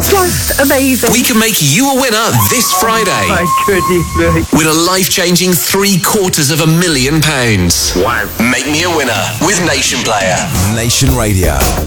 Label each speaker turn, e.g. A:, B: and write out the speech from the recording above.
A: Just amazing.
B: We can make you a winner this Friday.
A: My goodness me.
B: Win a life-changing £750,000. Wow. Make me a winner with Nation Player.
C: Nation Radio.